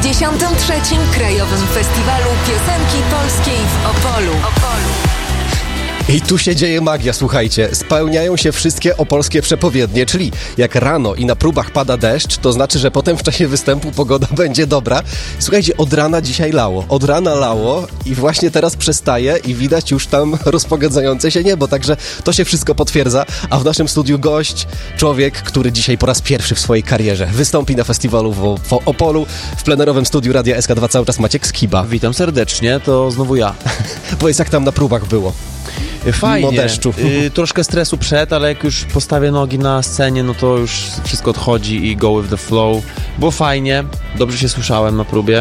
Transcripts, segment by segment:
63. Krajowym Festiwalu Piosenki Polskiej w Opolu. I tu się dzieje magia, słuchajcie. Spełniają się wszystkie opolskie przepowiednie, czyli jak rano i na próbach pada deszcz, to znaczy, że potem w czasie występu pogoda będzie dobra. Słuchajcie, od rana dzisiaj lało. Od rana lało i właśnie teraz przestaje i widać już tam rozpogadzające się niebo, także to się wszystko potwierdza. A w naszym studiu gość, człowiek, który dzisiaj po raz pierwszy w swojej karierze wystąpi na festiwalu w Opolu. W plenerowym studiu Radia SK2 cały czas Maciek Skiba. Witam serdecznie, to znowu ja. Powiedz, jak tam na próbach było? Fajnie, Mimo deszczu. Troszkę stresu przed, ale jak już postawię nogi na scenie, no to już wszystko odchodzi i go with the flow. Było fajnie, dobrze się słyszałem na próbie.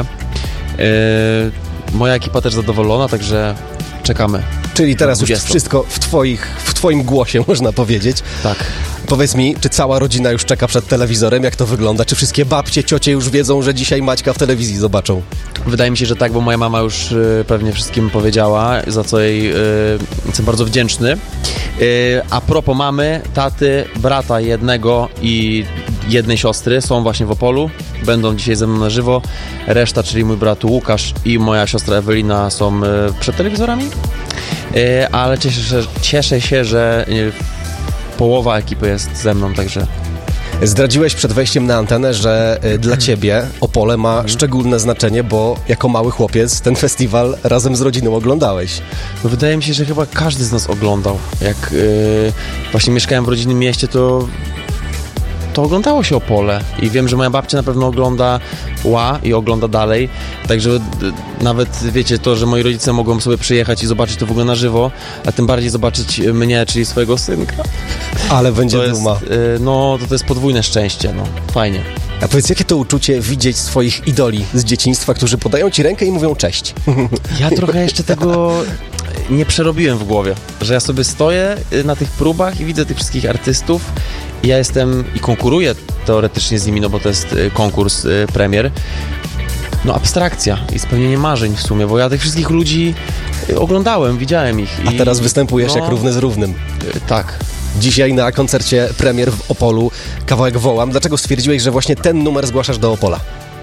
Moja ekipa też zadowolona, także czekamy. Czyli teraz już wszystko w twoim głosie, można powiedzieć. Tak. Powiedz mi, czy cała rodzina już czeka przed telewizorem? Jak to wygląda? Czy wszystkie babcie, ciocie już wiedzą, że dzisiaj Maćka w telewizji zobaczą? Wydaje mi się, że tak, bo moja mama już pewnie wszystkim powiedziała, za co jej jestem bardzo wdzięczny. A propos mamy, taty, brata jednego i jednej siostry są właśnie w Opolu. Będą dzisiaj ze mną na żywo. Reszta, czyli mój brat Łukasz i moja siostra Ewelina są przed telewizorami. Ale cieszę się, że połowa ekipy jest ze mną, także... Zdradziłeś przed wejściem na antenę, że dla ciebie Opole ma szczególne znaczenie, bo jako mały chłopiec ten festiwal razem z rodziną oglądałeś. No wydaje mi się, że chyba każdy z nas oglądał. Jak właśnie mieszkałem w rodzinnym mieście, to oglądało się Opole i wiem, że moja babcia na pewno ogląda i ogląda dalej, także nawet wiecie to, że moi rodzice mogą sobie przyjechać i zobaczyć to w ogóle na żywo, a tym bardziej zobaczyć mnie, czyli swojego synka. Ale będzie duma. To jest podwójne szczęście, fajnie. A powiedz, jakie to uczucie widzieć swoich idoli z dzieciństwa, którzy podają ci rękę i mówią cześć? Ja trochę jeszcze tego nie przerobiłem w głowie, że ja sobie stoję na tych próbach i widzę tych wszystkich artystów. Ja jestem i konkuruję teoretycznie z nimi, bo to jest konkurs premier. Abstrakcja i spełnienie marzeń w sumie, bo ja tych wszystkich ludzi oglądałem, widziałem ich. A teraz występujesz jak równy z równym. Tak. Dzisiaj na koncercie premier w Opolu kawałek Wołam. Dlaczego stwierdziłeś, że właśnie ten numer zgłaszasz do Opola?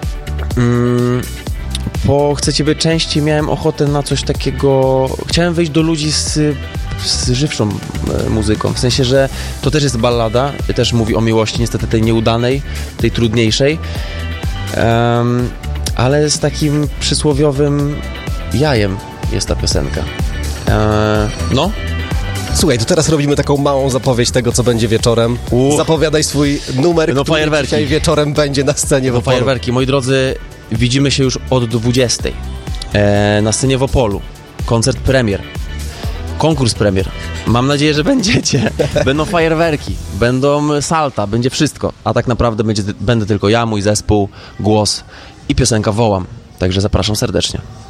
Bo chcecie by częściej miałem ochotę na coś takiego... Chciałem wejść do ludzi z żywszą muzyką, w sensie, że to też jest ballada, też mówi o miłości, niestety tej nieudanej, tej trudniejszej, ale z takim przysłowiowym jajem jest ta piosenka. Słuchaj, to teraz robimy taką małą zapowiedź tego, co będzie wieczorem. Zapowiadaj swój numer, który fajerwerki. Dzisiaj wieczorem będzie na scenie w Opolu. Fajerwerki. Moi drodzy, widzimy się już od 20:00 na scenie w Opolu. Koncert premier. Konkurs premier. Mam nadzieję, że będziecie. Będą fajerwerki, będą salta, będzie wszystko. A tak naprawdę będę tylko ja, mój zespół, głos i piosenka Wołam. Także zapraszam serdecznie.